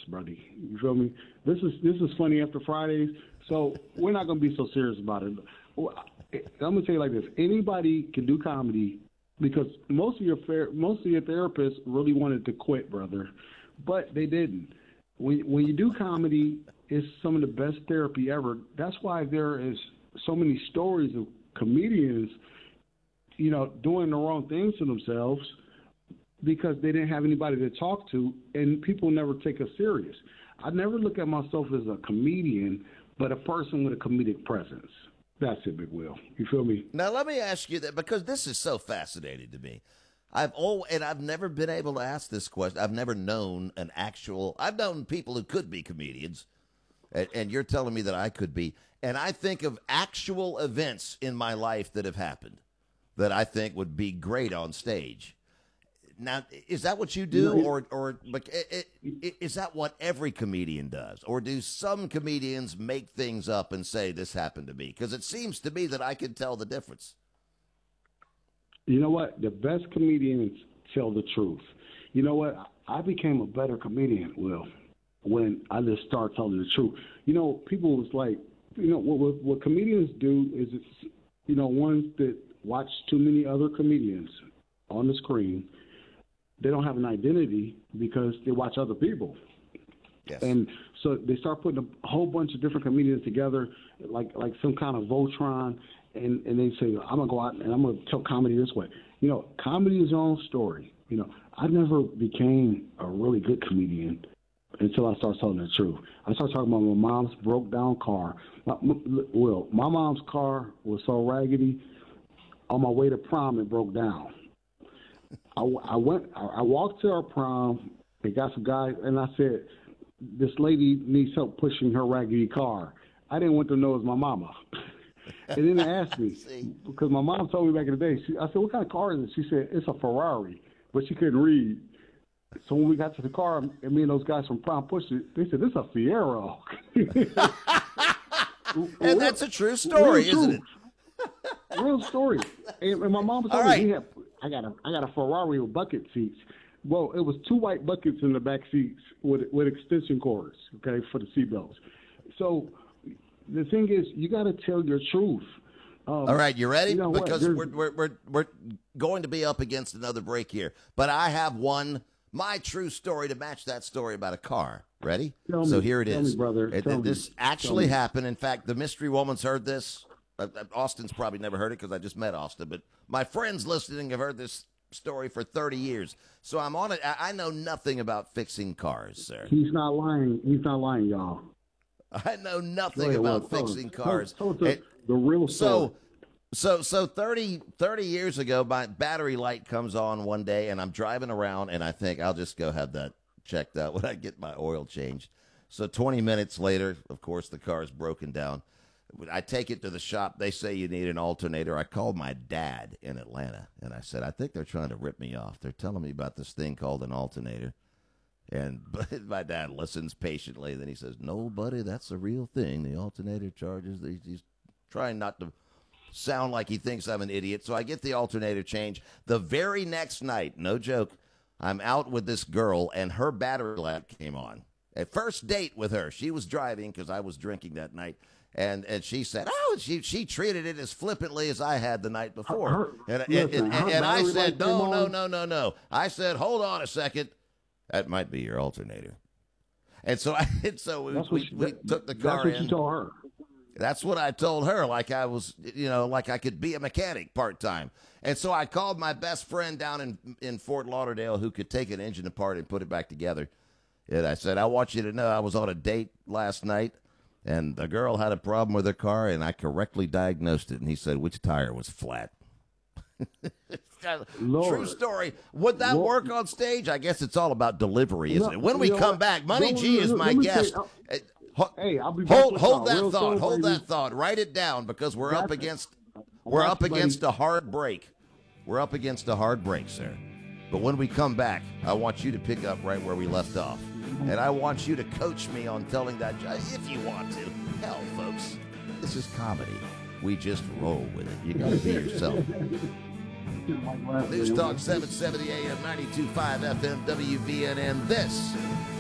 buddy. You feel me? This is funny after Fridays, so we're not gonna be so serious about it. Well, I'm gonna tell you like this: anybody can do comedy because most of your therapists really wanted to quit, brother, but they didn't. When you do comedy, it's some of the best therapy ever. That's why there is so many stories of comedians, doing the wrong things to themselves because they didn't have anybody to talk to, and people never take us serious. I never look at myself as a comedian, but a person with a comedic presence. That's it, Big Will. You feel me? Now, let me ask you that, because this is so fascinating to me. I've never been able to ask this question. I've never known I've known people who could be comedians, and you're telling me that I could be. And I think of actual events in my life that have happened that I think would be great on stage. Now, is that what you do, or is that what every comedian does? Or do some comedians make things up and say, this happened to me? Because it seems to me that I can tell the difference. You know what? The best comedians tell the truth. You know what? I became a better comedian, Will, when I just started telling the truth. People was like, what comedians do is, ones that watch too many other comedians on the screen, they don't have an identity because they watch other people. Yes. And so they start putting a whole bunch of different comedians together, like some kind of Voltron, and they say, I'm going to go out and I'm going to tell comedy this way. Comedy is your own story. I never became a really good comedian until I started telling the truth. I started talking about my mom's broke down car. My mom's car was so raggedy. On my way to prom, it broke down. I walked to our prom. They got some guys, and I said, this lady needs help pushing her raggedy car. I didn't want them to know it was my mama. And then they asked me, because my mom told me back in the day, I said, what kind of car is it? She said, it's a Ferrari, but she couldn't read. So when we got to the car, and me and those guys from prom pushed it, they said, this is a Fiero. And that's a true story, isn't it? Real story. And my mom told me, I got a Ferrari with bucket seats. Well, it was two white buckets in the back seats with extension cords, okay, for the seatbelts. So the thing is, you got to tell your truth. All right, you ready? Because we're going to be up against another break here. But I have my true story to match that story about a car. Ready? Here it is. Tell me, brother. This actually happened. In fact, the mystery woman's heard this. Austin's probably never heard it because I just met Austin. But my friends listening have heard this story for 30 years. So I'm on it. I know nothing about fixing cars, sir. He's not lying. He's not lying, y'all. I know nothing about fixing cars. Tell the real story. So 30 years ago, my battery light comes on one day, and I'm driving around, and I think I'll just go have that checked out when I get my oil changed. So 20 minutes later, of course, the car is broken down. I take it to the shop. They say you need an alternator. I called my dad in Atlanta, and I said, I think they're trying to rip me off. They're telling me about this thing called an alternator. But my dad listens patiently. Then he says, no, buddy, that's a real thing. The alternator charges. He's trying not to sound like he thinks I'm an idiot. So I get the alternator change. The very next night, no joke, I'm out with this girl, and her battery light came on. At first date with her. She was driving because I was drinking that night. And she said, she treated it as flippantly as I had the night before. And I said, no. I said, hold on a second. That might be your alternator. And so we took the car in. That's what you told her. That's what I told her, like I was, like I could be a mechanic part-time. And so I called my best friend down in Fort Lauderdale who could take an engine apart and put it back together. And I said, I want you to know I was on a date last night, and the girl had a problem with her car, and I correctly diagnosed it. And he said, which tire was flat? True story. Would that work on stage? I guess it's all about delivery, isn't it? When we come back, Money G is my guest. Hey, I'll be hold that thought. Hold that thought. Write it down because we're up against a hard break. We're up against a hard break, sir. But when we come back, I want you to pick up right where we left off. And I want you to coach me on telling that if you want to. Hell, folks, this is comedy. We just roll with it. You got to be yourself. News Talk 770 AM 92.5 FM WVNN. This